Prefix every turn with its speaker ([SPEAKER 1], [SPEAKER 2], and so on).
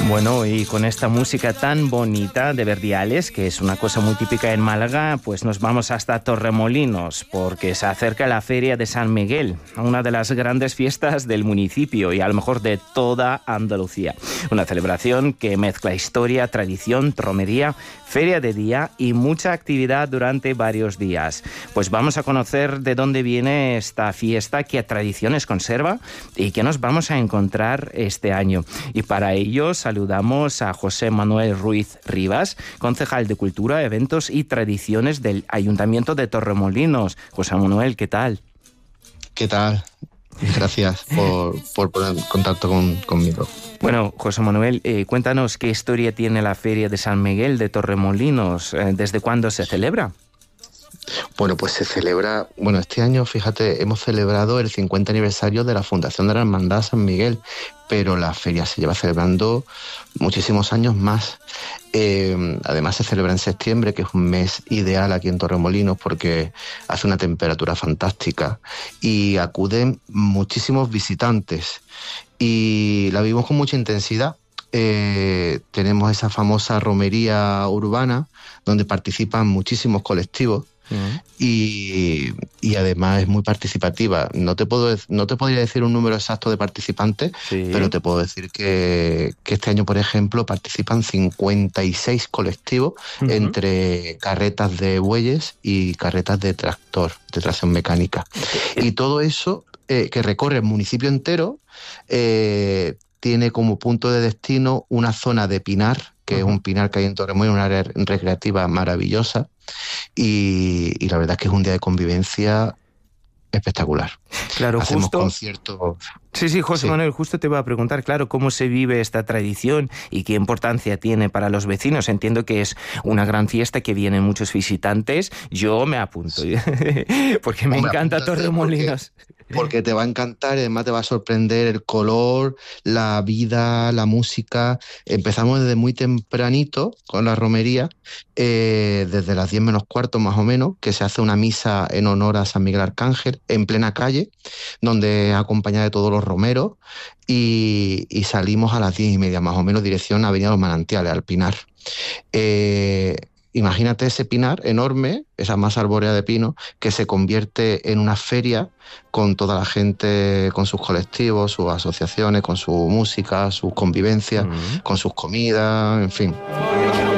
[SPEAKER 1] Bueno, y con esta música tan bonita de Verdiales, que es una cosa muy típica en Málaga, pues nos vamos hasta Torremolinos, porque se acerca la Feria de San Miguel, una de las grandes fiestas del municipio y a lo mejor de toda Andalucía. Una celebración que mezcla historia, tradición, romería, feria de día y mucha actividad durante varios días. Pues vamos a conocer de dónde viene esta fiesta, qué tradiciones conserva y qué nos vamos a encontrar este año. Y para ello saludamos a José Manuel Ruiz Rivas, concejal de Cultura, Eventos y Tradiciones del Ayuntamiento de Torremolinos. José Manuel, ¿qué tal?
[SPEAKER 2] ¿Qué tal? Gracias por poner en contacto conmigo.
[SPEAKER 1] Bueno, José Manuel, cuéntanos qué historia tiene la Feria de San Miguel de Torremolinos, ¿desde cuándo se celebra?
[SPEAKER 2] Bueno, pues se celebra, este año, fíjate, hemos celebrado el 50 aniversario de la Fundación de la Hermandad San Miguel, pero la feria se lleva celebrando muchísimos años más. Además se celebra en septiembre, que es un mes ideal aquí en Torremolinos porque hace una temperatura fantástica y acuden muchísimos visitantes y la vivimos con mucha intensidad. Tenemos esa famosa romería urbana donde participan muchísimos colectivos. Y además es muy participativa. No te podría decir un número exacto de participantes, sí, pero te puedo decir que este año, por ejemplo, participan 56 colectivos entre carretas de bueyes y carretas de tracción mecánica. Y todo eso que recorre el municipio entero tiene como punto de destino una zona de pinar, que es un pinar que hay en Torremolinos, una área recreativa maravillosa, y la verdad es que es un día de convivencia espectacular.
[SPEAKER 1] Claro,
[SPEAKER 2] hacemos
[SPEAKER 1] justo
[SPEAKER 2] conciertos.
[SPEAKER 1] Sí, José Manuel, justo te iba a preguntar, claro, cómo se vive esta tradición y qué importancia tiene para los vecinos. Entiendo que es una gran fiesta, que vienen muchos visitantes. Yo me apunto, porque me encanta Torremolinos.
[SPEAKER 2] Porque te va a encantar y además te va a sorprender el color, la vida, la música. Empezamos desde muy tempranito con la romería, desde las 10 menos cuarto más o menos, que se hace una misa en honor a San Miguel Arcángel en plena calle, donde acompañada de todos los romeros, y salimos a las 10:30 más o menos, dirección Avenida Los Manantiales, al Pinar. Imagínate ese pinar enorme, esa masa arbórea de pino, que se convierte en una feria con toda la gente, con sus colectivos, sus asociaciones, con su música, sus convivencias, con sus comidas, en fin.